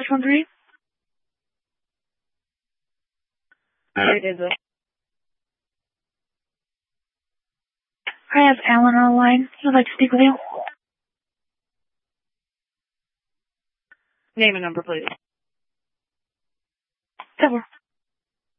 613? It is. I have Alan on the line. He would like to speak with you. Name and number, please. Over.